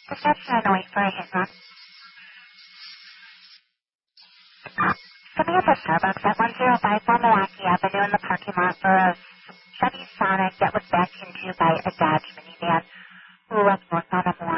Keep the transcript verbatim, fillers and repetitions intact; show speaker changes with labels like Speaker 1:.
Speaker 1: Reception and wait for a hit run. Coming up at Starbucks at one oh five four Milwaukee Avenue in the parking lot for a Chevy Sonic that was backed into by a Dodge minivan who left north on a